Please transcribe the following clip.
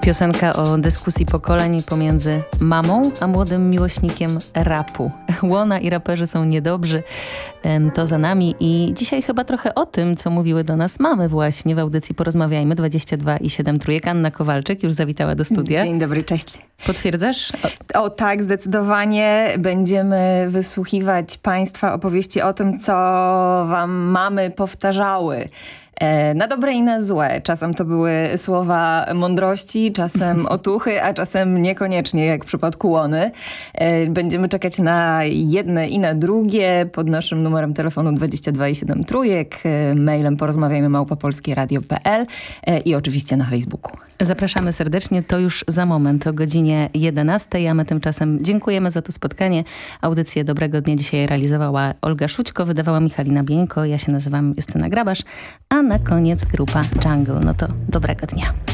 Piosenka o dyskusji pokoleń pomiędzy mamą a młodym miłośnikiem rapu. Łona i raperzy są niedobrzy, to za nami i dzisiaj chyba trochę o tym, co mówiły do nas mamy właśnie w audycji Porozmawiajmy 22,7 Trójek. Anna Kowalczyk już zawitała do studia. Dzień dobry, cześć. Potwierdzasz? O tak, zdecydowanie będziemy wysłuchiwać Państwa opowieści o tym, co wam mamy powtarzały. Na dobre i na złe. Czasem to były słowa mądrości, czasem otuchy, a czasem niekoniecznie, jak w przypadku Łony. Będziemy czekać na jedne i na drugie pod naszym numerem telefonu 22,7 Trójek, mailem porozmawiajmy@polskieradio.pl i oczywiście na Facebooku. Zapraszamy serdecznie, to już za moment o godzinie 11, a my tymczasem dziękujemy za to spotkanie. Audycję Dobrego Dnia dzisiaj realizowała Olga Szućko, wydawała Michalina Bieńko, ja się nazywam Justyna Grabasz, a na koniec grupa Jungle. No to dobrego dnia.